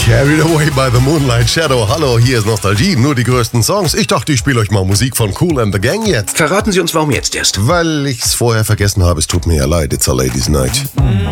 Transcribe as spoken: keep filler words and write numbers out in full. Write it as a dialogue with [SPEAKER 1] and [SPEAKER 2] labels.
[SPEAKER 1] Carried Away by the Moonlight Shadow. Hallo, hier ist Nostalgie, nur die größten Songs. Ich dachte, ich spiele euch mal Musik von Kool and the Gang jetzt.
[SPEAKER 2] Verraten Sie uns, warum jetzt erst?
[SPEAKER 1] Weil ich's vorher vergessen habe, es tut mir ja leid, it's a ladies' night.